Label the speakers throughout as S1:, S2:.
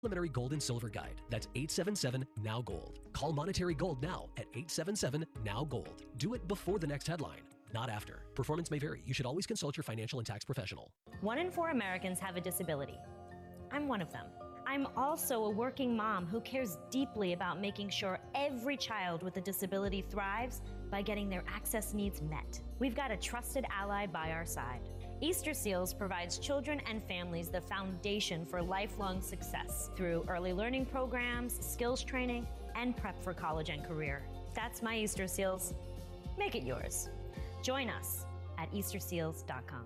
S1: Complimentary Gold and Silver Guide. That's 877-NOW-GOLD. Call Monetary Gold now at 877-NOW-GOLD. Do it before the next headline, not after. Performance may vary. You should always consult your financial and tax professional.
S2: 1 in 4 Americans have a disability. I'm one of them. I'm also a working mom who cares deeply about making sure every child with a disability thrives by getting their access needs met. We've got a trusted ally by our side. Easter Seals provides children and families the foundation for lifelong success through early learning programs, skills training, and prep for college and career. That's my Easter Seals. Make it yours. Join us at easterseals.com.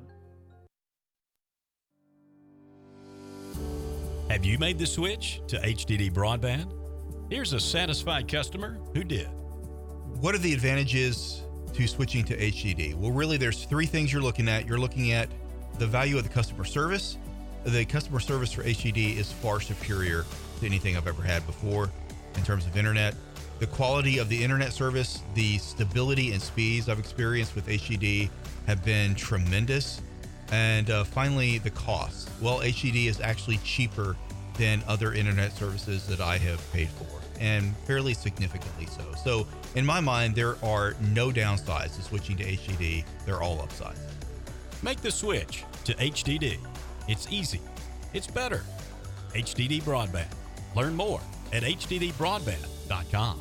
S3: Have you made the switch to HDD broadband? Here's a satisfied customer who did.
S4: What are the advantages to switching to HDD? Well, really, there's 3 things you're looking at. You're looking at the value of the customer service. The customer service for HDD is far superior to anything I've ever had before in terms of internet. The quality of the internet service, the stability and speeds I've experienced with HDD have been tremendous. And finally, the cost. Well, HDD is actually cheaper than other internet services that I have paid for, and fairly significantly so. So in my mind, there are no downsides to switching to HDD. They're all upsides.
S3: Make the switch to HDD. It's easy. It's better. HDD Broadband. Learn more at hddbroadband.com.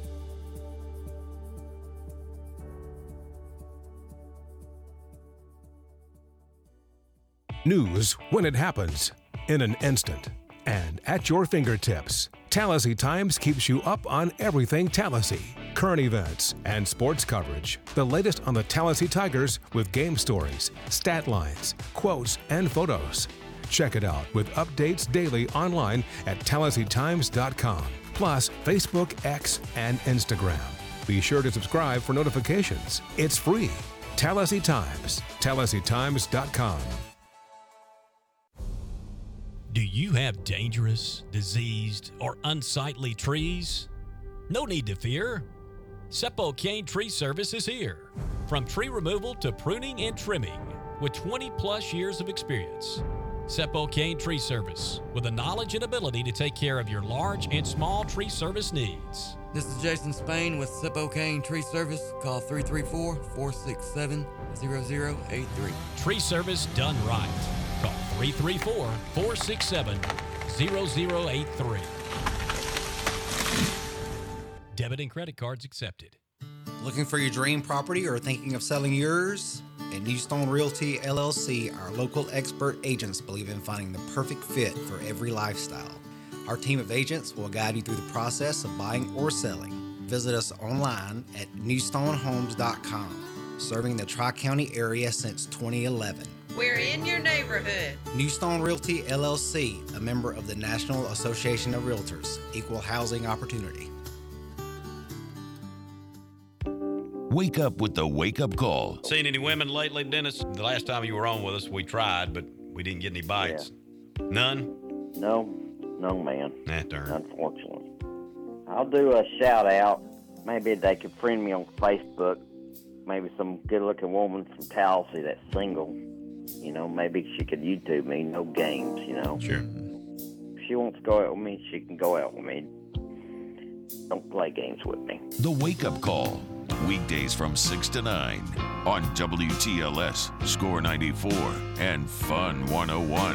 S5: News when it happens, in an instant, and at your fingertips. Tallahassee Times keeps you up on everything Tallahassee. Current events and sports coverage. The latest on the Tallahassee Tigers with game stories, stat lines, quotes, and photos. Check it out with updates daily online at TallahasseeTimes.com. Plus Facebook, X, and Instagram. Be sure to subscribe for notifications. It's free. Tallahassee Times. TallahasseeTimes.com.
S3: Do you have dangerous, diseased, or unsightly trees? No need to fear. Seppo Kane Tree Service is here. From tree removal to pruning and trimming, with 20-plus years of experience. Seppo Kane Tree Service, with the knowledge and ability to take care of your large and small tree service needs.
S6: This is Jason Spain with Seppo Kane Tree Service. Call 334-467-0083.
S3: Tree service done right. Call 334-467-0083. Debit and credit cards accepted.
S7: Looking for your dream property or thinking of selling yours? At New Stone Realty LLC, our local expert agents believe in finding the perfect fit for every lifestyle. Our team of agents will guide you through the process of buying or selling. Visit us online at newstonehomes.com, serving the Tri-County area since 2011.
S8: We're in your neighborhood.
S7: New Stone Realty LLC, a member of the National Association of Realtors, Equal Housing Opportunity.
S9: Wake up with the wake-up call.
S3: Seen any women lately, Dennis? The last time you were on with us, we tried, but we didn't get any bites. Yeah. None?
S10: No, man.
S3: Darn.
S10: Unfortunately. I'll do a shout-out. Maybe they could friend me on Facebook. Maybe some good-looking woman from Tallahassee that's single. You know, maybe she could YouTube me. No games, you know.
S3: Sure.
S10: If she wants to go out with me, she can go out with me. Don't play games with me.
S9: The Wake Up Call. Weekdays from 6 to 9 on WTLS, Score 94, and Fun 101.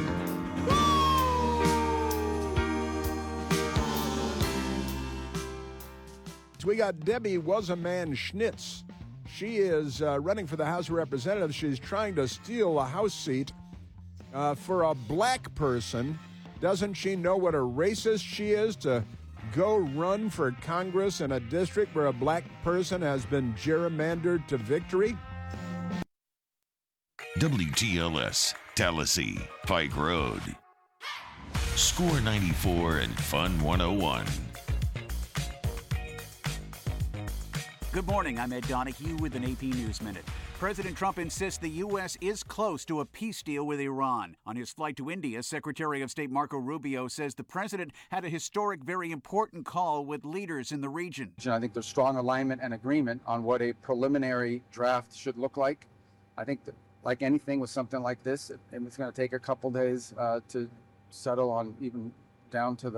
S11: We got Debbie Was-A-Man Schnitz. She is running for the House of Representatives. She's trying to steal a House seat for a black person. Doesn't she know what a racist she is to go run for Congress in a district where a black person has been gerrymandered to victory?
S9: WTLS, Tallahassee, Pike Road. Score 94 and Fun 101.
S12: Good morning, I'm Ed Donahue with an AP News Minute. President Trump insists the U.S. is close to a peace deal with Iran. On his flight to India, Secretary of State Marco Rubio says the president had a historic, very important call with leaders in the region.
S13: I think there's strong alignment and agreement on what a preliminary draft should look like. I think that, like anything with something like this, it's going to take a couple days to settle on even down to the